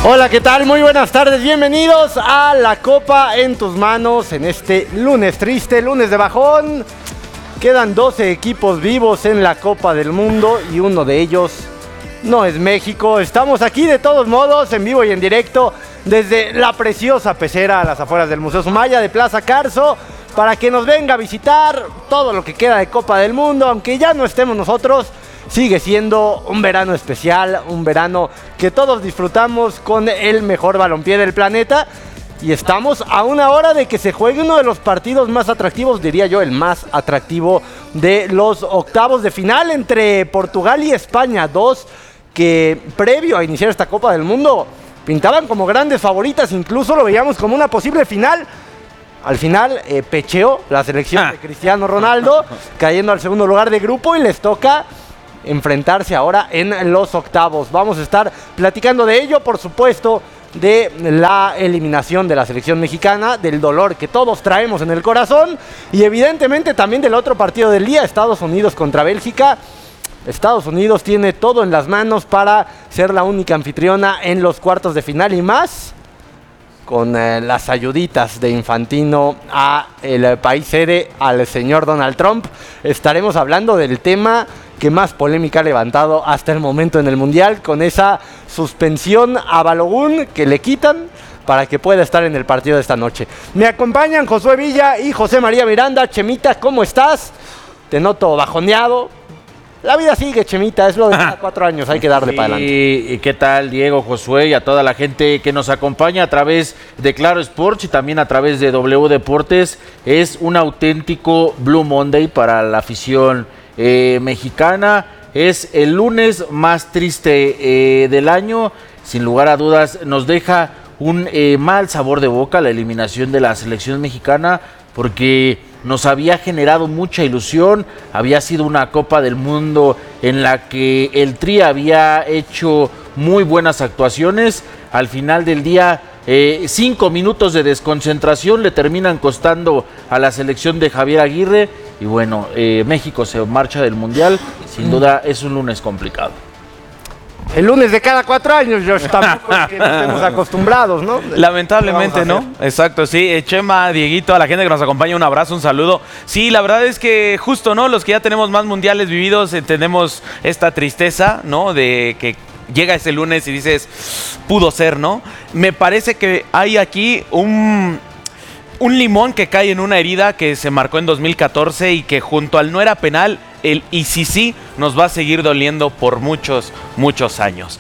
Hola, ¿qué tal? Muy buenas tardes, bienvenidos a La Copa en tus manos en este lunes triste, lunes de bajón. Quedan 12 equipos vivos en la Copa del Mundo y uno de ellos no es México. Estamos aquí de todos modos, en vivo y en directo, desde la preciosa pecera a las afueras del Museo Sumaya de Plaza Carso, para que nos venga a visitar todo lo que queda de Copa del Mundo, aunque ya no estemos nosotros. Sigue siendo un verano especial, un verano que todos disfrutamos con el mejor balompié del planeta. Y estamos a una hora de que se juegue uno de los partidos más atractivos, diría yo, el más atractivo de los octavos de final entre Portugal y España. Dos que previo a iniciar esta Copa del Mundo pintaban como grandes favoritas, incluso lo veíamos como una posible final. Al final pecheó la selección de Cristiano Ronaldo, cayendo al segundo lugar de grupo, y les toca enfrentarse ahora en los octavos. Vamos a estar platicando de ello, por supuesto, de la eliminación de la selección mexicana, del dolor que todos traemos en el corazón y evidentemente también del otro partido del día, Estados Unidos contra Bélgica. Estados Unidos tiene todo en las manos para ser la única anfitriona en los cuartos de final, y más con las ayuditas de Infantino a el país sede, al señor Donald Trump. Estaremos hablando del tema que más polémica ha levantado hasta el momento en el Mundial, con esa suspensión a Balogun que le quitan para que pueda estar en el partido de esta noche. Me acompañan Josué Villa y José María Miranda. Chemita, ¿cómo estás? Te noto bajoneado. La vida sigue, Chemita, es lo de cada 4 años, hay que darle para adelante. ¿Y qué tal, Diego, Josué, y a toda la gente que nos acompaña a través de Claro Sports y también a través de W Deportes? Es un auténtico Blue Monday para la afición mexicana. Es el lunes más triste del año. Sin lugar a dudas, nos deja un mal sabor de boca la eliminación de la selección mexicana, porque nos había generado mucha ilusión. Había sido una Copa del Mundo en la que el Tri había hecho muy buenas actuaciones. Al final del día, 5 minutos de desconcentración le terminan costando a la selección de Javier Aguirre. Y bueno, México se marcha del Mundial. Sin duda es un lunes complicado. El lunes de cada 4 años, Josh, tampoco es que no estemos acostumbrados, ¿no? Lamentablemente, ¿no? Exacto, sí. Chema, Dieguito, a la gente que nos acompaña, un abrazo, un saludo. Sí, la verdad es que justo, ¿no? Los que ya tenemos más mundiales vividos, tenemos esta tristeza, ¿no? De que llega ese lunes y dices, pudo ser, ¿no? Me parece que hay aquí un limón que cae en una herida que se marcó en 2014 y que junto al no era penal, el y sí nos va a seguir doliendo por muchos años.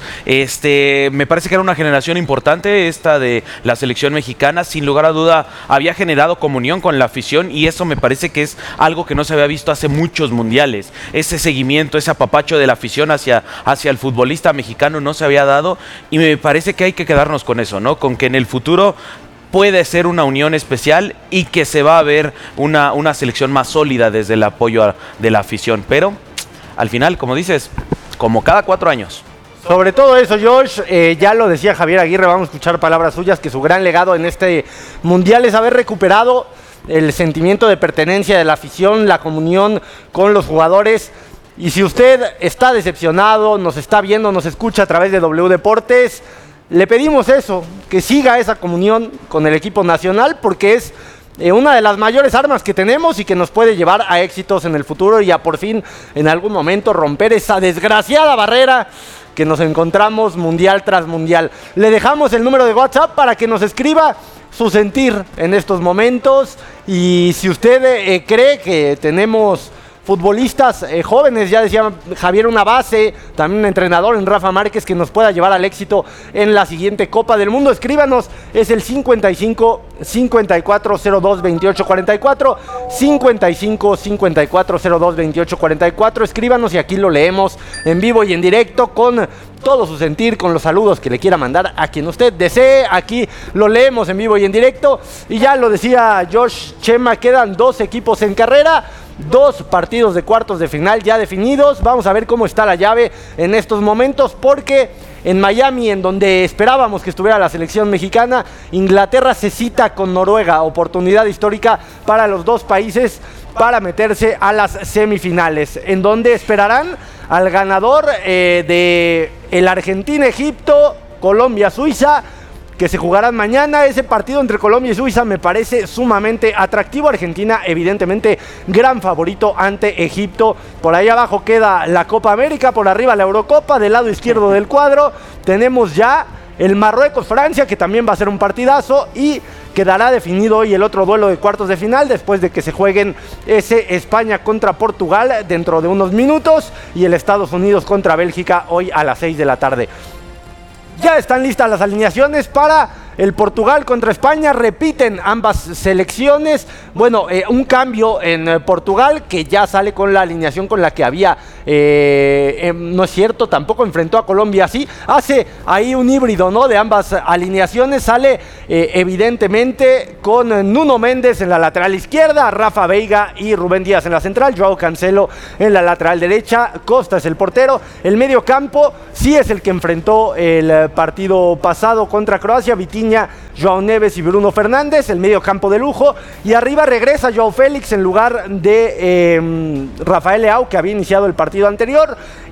Me parece que era una generación importante esta de la selección mexicana. Sin lugar a duda había generado comunión con la afición, y eso me parece que es algo que no se había visto hace muchos mundiales. Ese seguimiento, ese apapacho de la afición hacia el futbolista mexicano no se había dado, y me parece que hay que quedarnos con eso, ¿no? Con que en el futuro puede ser una unión especial y que se va a ver una selección más sólida desde el apoyo de la afición. Pero al final, como dices, como cada 4 años. Sobre todo eso, Josh, ya lo decía Javier Aguirre, vamos a escuchar palabras suyas, que su gran legado en este Mundial es haber recuperado el sentimiento de pertenencia de la afición, la comunión con los jugadores. Y si usted está decepcionado, nos está viendo, nos escucha a través de W Deportes, le pedimos eso, que siga esa comunión con el equipo nacional, porque es una de las mayores armas que tenemos y que nos puede llevar a éxitos en el futuro y a por fin en algún momento romper esa desgraciada barrera que nos encontramos mundial tras mundial. Le dejamos el número de WhatsApp para que nos escriba su sentir en estos momentos, y si usted cree que tenemos futbolistas jóvenes, ya decía Javier, una base, también un entrenador en Rafa Márquez que nos pueda llevar al éxito en la siguiente Copa del Mundo, escríbanos. Es el 55 5402 2844, 55 5402 2844. Escríbanos y aquí lo leemos en vivo y en directo con todo su sentir, con los saludos que le quiera mandar a quien usted desee. Aquí lo leemos en vivo y en directo. Y ya lo decía Josh, Chema, quedan 2 equipos en carrera, 2 partidos de cuartos de final ya definidos. Vamos a ver cómo está la llave en estos momentos, porque en Miami, en donde esperábamos que estuviera la selección mexicana, Inglaterra se cita con Noruega, oportunidad histórica para los 2 países para meterse a las semifinales, en donde esperarán al ganador de el Argentina-Egipto Colombia-Suiza, que se jugarán mañana. Ese partido entre Colombia y Suiza me parece sumamente atractivo. Argentina, evidentemente, gran favorito ante Egipto. Por ahí abajo queda la Copa América, por arriba la Eurocopa. Del lado izquierdo del cuadro tenemos ya el Marruecos-Francia, que también va a ser un partidazo, y quedará definido hoy el otro duelo de cuartos de final, después de que se jueguen ese España contra Portugal dentro de unos minutos, y el Estados Unidos contra Bélgica hoy a las 6 de la tarde. Ya están listas las alineaciones para el Portugal contra España. Repiten ambas selecciones. Bueno, un cambio en Portugal, que ya sale con la alineación con la que había. No es cierto, tampoco enfrentó a Colombia así. Hace ahí un híbrido, ¿no?, de ambas alineaciones. Sale evidentemente con Nuno Méndez en la lateral izquierda, Rafa Veiga y Rubén Díaz en la central, Joao Cancelo en la lateral derecha, Costa es el portero. El medio campo sí es el que enfrentó el partido pasado contra Croacia, Vitinha, Joao Neves y Bruno Fernández, el medio campo de lujo. Y arriba regresa Joao Félix en lugar de Rafael Leao, que había iniciado el partido anterior.